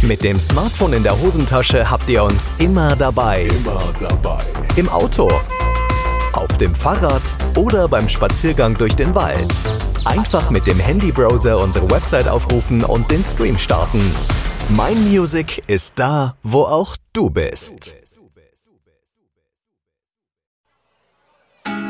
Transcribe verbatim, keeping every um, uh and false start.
Mit dem Smartphone in der Hosentasche habt ihr uns immer dabei. Immer dabei. Im Auto, auf dem Fahrrad oder beim Spaziergang durch den Wald. Einfach mit dem Handybrowser unsere Website aufrufen und den Stream starten. Mein Music ist da, wo auch du bist.